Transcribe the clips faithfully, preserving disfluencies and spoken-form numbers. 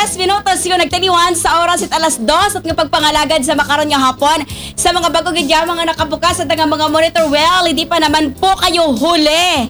tres minutos yung nagtaniwan sa oras at alas dos at ng pagpangalagad sa makaron nga hapon sa mga bagong gidya mga nakabukas at nga mga monitor. Well, hindi pa naman po kayo huli.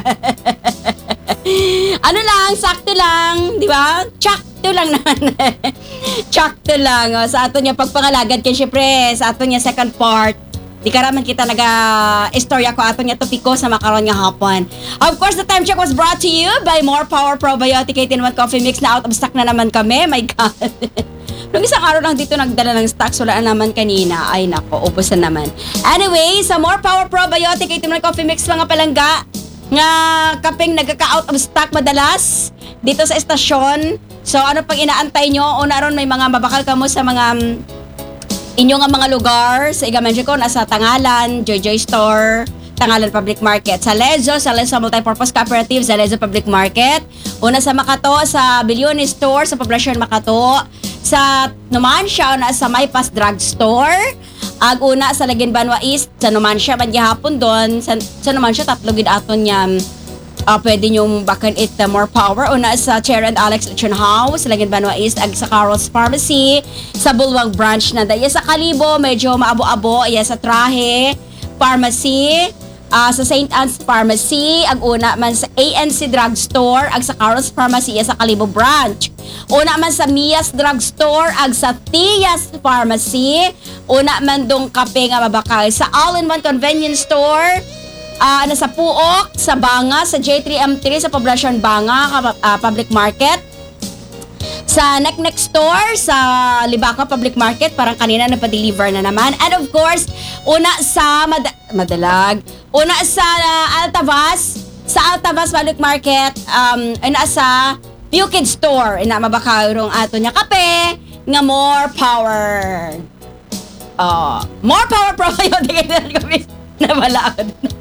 Ano lang, sakto lang, di ba? Sakto lang naman. Sakto lang. O, sa ato niya pagpangalagad, kaya syempre sa ato niya second part, di karaman kita naga-istorya ko ato niya topiko sa makaron nga hapon. Of course, the time check was brought to you by More Power Probiotic eight in one Coffee Mix na out of stock na naman kami. My God. Nung isang araw lang dito nagdala ng stocks, wala naman kanina. Ay nako, ubos na naman. Anyway, sa More Power Probiotic eight in one Coffee Mix mga palangga, nga kaping nagka-out of stock madalas dito sa estasyon. So ano pang inaantay nyo? Una ron may mga mabakal kamo sa mga um, inyo nga mga lugar. Sa Iga-mention ko, nasa Tangalan, Joy Joy Store, Tangalan Public Market. Sa Lezo, sa Lezo Multipurpose Cooperative, sa Lezo Public Market. Una sa Makato, sa Bilyones Store, sa Poblacion Makato. Sa Numancia, una sa Maypas Drug Store. Ag una sa Lagin Banwa East, sa Numancia, man gihapon doon. Sa, sa Numancia, tatlo gid aton niya. Uh, pwede nyong bakan it uh, More Power. Una sa Chair and Alex Lechon House, Lagin Banwa East, ag sa Carol's Pharmacy, sa Bulwang Branch na daya sa Kalibo, medyo maabo-abo, iya sa Trahe Pharmacy, uh, sa Saint Anne's Pharmacy, ag una man sa A N C Drugstore, ag sa Carol's Pharmacy, iya sa Kalibo Branch. Una man sa Mia's Drugstore, ag sa Tia's Pharmacy, una man dong kape nga mabakal sa All-in-One Convenience Store, Uh, nasa Puok, sa Banga, sa J three M three, sa Poblacion Banga, uh, Public Market. Sa Neck Neck Store, sa Libaca Public Market, parang kanina napadeliver na naman. And of course, una sa Mad- Madalag, una sa uh, Altavas, sa Altavas Public Market, um, una sa Bukid Store, ina mabakaurong ato niya kape, nga More Power. Uh, more Power Probiotic, nawala ako din.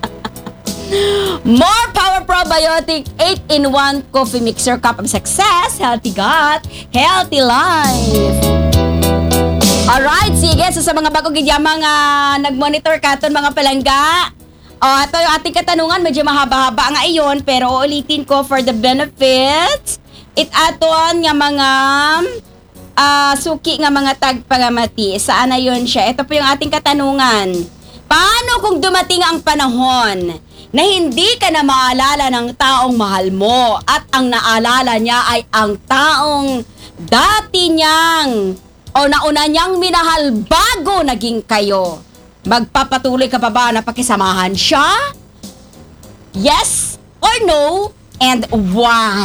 More Power Probiotic eight in one Coffee Mixer, Cup of Success, Healthy Gut, Healthy Life. Alright, sige. So sa mga bagong gidyamang uh, nag-monitor katon mga palangga, oh, ito yung ating katanungan, medyo mahaba-haba nga iyon, pero ulitin ko for the benefits. It aton nga mga uh, suki nga mga tagpagamati. Saan na yun siya? Ito po yung ating katanungan. Paano kung dumating ang panahon na hindi ka na maalala ng taong mahal mo at ang naalala niya ay ang taong dati niyang o nauna niyang minahal bago naging kayo? Magpapatuloy ka pa ba na pakisamahan siya? Yes or no? And why?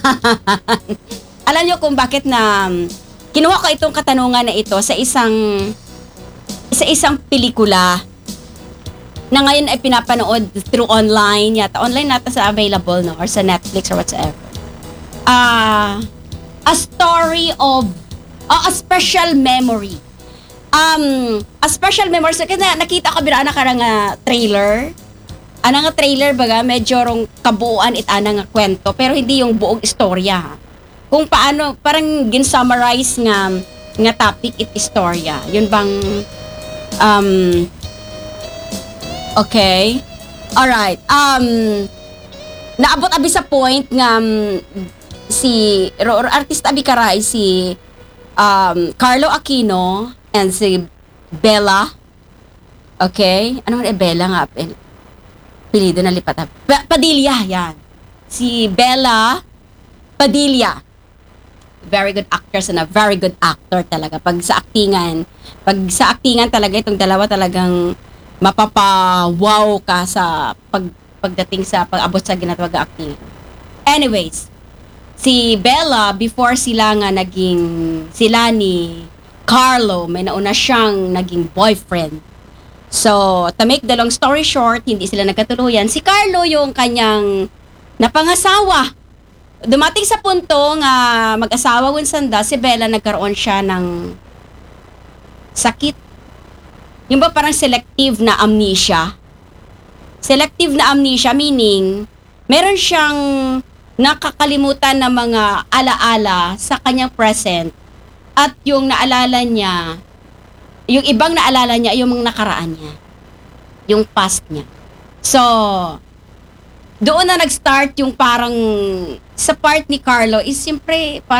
Alam niyo kung bakit na kinuha ko itong katanungan na ito sa isang sa isang pelikula na ngayon ay pinapanood through online yata. Online nata sa available, no? Or sa Netflix or whatsoever. Ah, uh, a story of, uh, a special memory. Um, a special memory. So, kasi nakita ko bira na karang uh, trailer. Ana nga trailer baga, medyo rong kabuuan it ana nga kwento. Pero hindi yung buong istorya. Kung paano, parang gin-summarize nga, nga topic it istorya. Yun bang, um, okay. Alright. Um, naabot abi sa point nga um, si or, or artist abi karay si um, Carlo Aquino and si Bella. Okay? Ano nga Bella nga apel? Pilido na lipat. Pa- Padilla, yan. Si Bella Padilla. Very good actress and a very good actor talaga. Pag sa aktingan, pag sa aktingan talaga itong dalawa talagang mapapa-wow ka sa pag, pagdating sa pag-abot sa ginatawag acting. Anyways, si Bella, before sila nga naging, sila ni Carlo, may nauna siyang naging boyfriend. So, to make the long story short, hindi sila nagkatuluyan. Si Carlo yung kanyang napangasawa. Dumating sa punto nga mag-asawa unsanda, si Bella nagkaroon siya ng sakit. Yung ba parang selective na amnesia? Selective na amnesia meaning, meron siyang nakakalimutan na mga alaala sa kanyang present at yung naalala niya, yung ibang naalala niya, yung mga nakaraan niya. Yung past niya. So, doon na nag-start yung parang sa part ni Carlo is siyempre